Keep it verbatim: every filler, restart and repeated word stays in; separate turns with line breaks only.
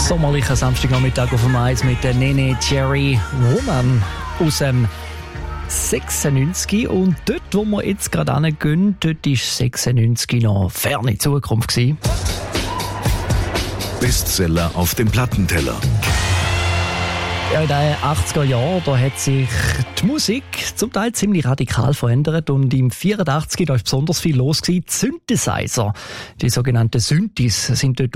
sommerlichen Samstagnachmittag auf dem Eis mit der Nene Cherry Woman aus dem sechsundneunzig. Und dort, wo wir jetzt gerade hingehen, dort war sechsundneunzig noch ferne Zukunft gewesen.
Bestseller auf dem Plattenteller.
Ja, in den achtziger Jahren, da hat sich die Musik zum Teil ziemlich radikal verändert und im vierundachtzig da ist besonders viel los gewesen. Die Synthesizer, die sogenannten Synthes, sind dort